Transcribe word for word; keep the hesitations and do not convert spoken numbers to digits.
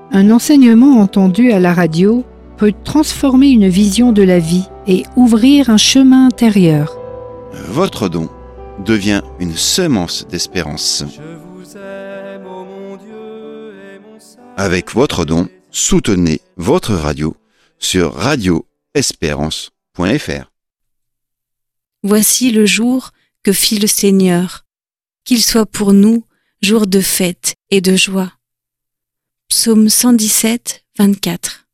Un enseignement entendu à la radio peut transformer une vision de la vie et ouvrir un chemin intérieur. Votre don devient une semence d'espérance. Avec votre don, soutenez votre radio sur radio espérance point f r. Voici le jour que fit le Seigneur, qu'il soit pour nous jour de fête et de joie. Psaume cent dix-sept, vingt-quatre.